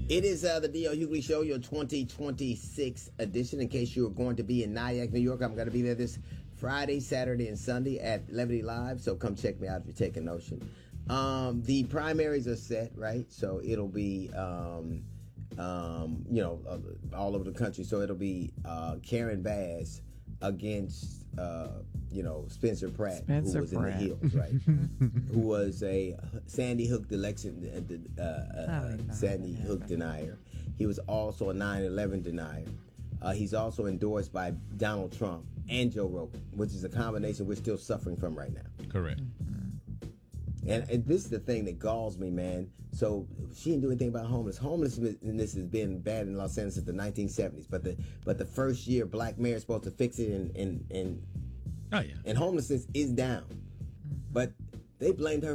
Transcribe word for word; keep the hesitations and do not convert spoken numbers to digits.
It is uh, the D L Hughley Show, your twenty twenty-six edition. In case you are going to be in Nyack, New York, I'm going to be there this Friday, Saturday, and Sunday at Levity Live. So come check me out if you're taking notion. Um, the primaries are set, right? So it'll be, um, um, you know, uh, all over the country. So it'll be uh, Karen Bass against, uh, you know, Spencer Pratt, Spencer who was Pratt. in the Hills, right? Who was a Sandy Hook election, uh, uh, Oh, Sandy Hook denier. He was also a nine eleven denier. Uh, he's also endorsed by Donald Trump and Joe Rogan, which is a combination we're still suffering from right now. Correct. And, and this is the thing that galls me, man. So she didn't do anything about homeless. Homelessness has been bad in Los Angeles since the nineteen seventies. But the but the first year black mayor is supposed to fix it, and and and, Oh yeah. and homelessness is down. But they blamed her